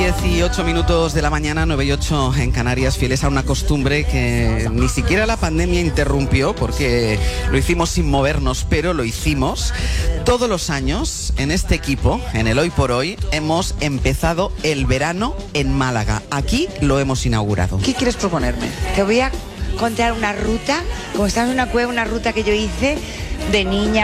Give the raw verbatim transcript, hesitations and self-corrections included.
dieciocho minutos de la mañana, nueve y ocho en Canarias, fieles a una costumbre que ni siquiera la pandemia interrumpió, porque lo hicimos sin movernos, pero lo hicimos. Todos los años, en este equipo, en el Hoy por Hoy, hemos empezado el verano en Málaga. Aquí lo hemos inaugurado. ¿Qué quieres proponerme? Te voy a contar una ruta, como estamos en una cueva, una ruta que yo hice de niña.